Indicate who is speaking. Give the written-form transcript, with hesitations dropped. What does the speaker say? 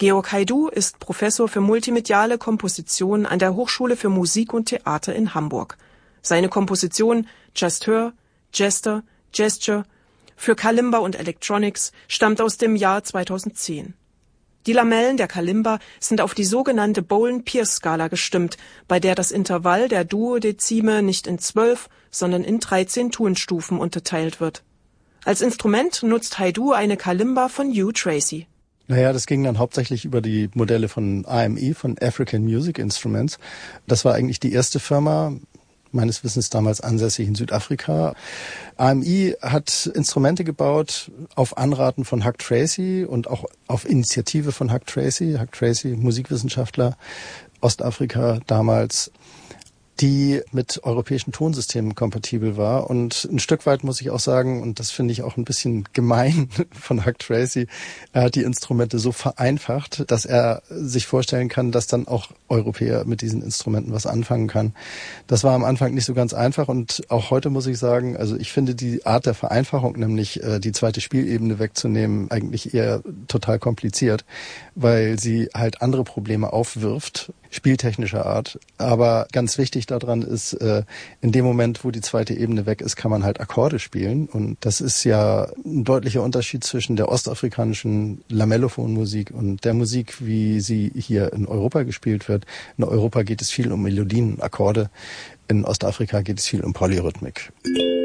Speaker 1: Georg Haidú ist Professor für multimediale Komposition an der Hochschule für Musik und Theater in Hamburg. Seine Komposition Gesture, Jester, Gesture für Kalimba und Electronics stammt aus dem Jahr 2010. Die Lamellen der Kalimba sind auf die sogenannte Bowen-Pierce-Skala gestimmt, bei der das Intervall der Duodezime nicht in 12, sondern in 13 Tonstufen unterteilt wird. Als Instrument nutzt Haidú eine Kalimba von Hugh Tracey.
Speaker 2: Naja, das ging dann hauptsächlich über die Modelle von AMI, von African Music Instruments. Das war eigentlich die erste Firma, meines Wissens damals ansässig in Südafrika. AMI hat Instrumente gebaut auf Anraten von Huck Tracey und auch auf Initiative von Huck Tracey. Huck Tracey, Musikwissenschaftler, Ostafrika damals, die mit europäischen Tonsystemen kompatibel war. Und ein Stück weit muss ich auch sagen, und das finde ich auch ein bisschen gemein von Huck Tracey, er hat die Instrumente so vereinfacht, dass er sich vorstellen kann, dass dann auch Europäer mit diesen Instrumenten was anfangen kann. Das war am Anfang nicht so ganz einfach und auch heute muss ich sagen, also ich finde die Art der Vereinfachung, nämlich die zweite Spielebene wegzunehmen, eigentlich eher total kompliziert, weil sie halt andere Probleme aufwirft, spieltechnischer Art. Aber ganz wichtig daran ist, in dem Moment, wo die zweite Ebene weg ist, kann man halt Akkorde spielen. Und das ist ja ein deutlicher Unterschied zwischen der ostafrikanischen Lamellophonmusik und der Musik, wie sie hier in Europa gespielt wird. In Europa geht es viel um Melodien, Akkorde. In Ostafrika geht es viel um Polyrhythmik.